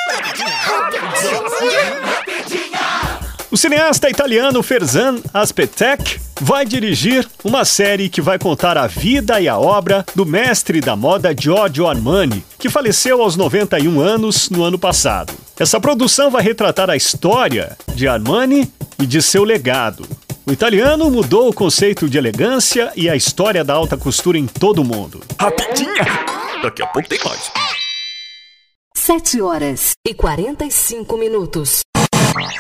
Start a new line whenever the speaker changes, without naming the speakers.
O cineasta italiano Ferzan Aspetek vai dirigir uma série que vai contar a vida e a obra do mestre da moda Giorgio Armani, que faleceu aos 91 anos no ano passado. Essa produção vai retratar a história de Armani e de seu legado. O italiano mudou o conceito de elegância e a história da alta costura em todo o mundo.
Rapidinha! Daqui a pouco tem mais.
7h45.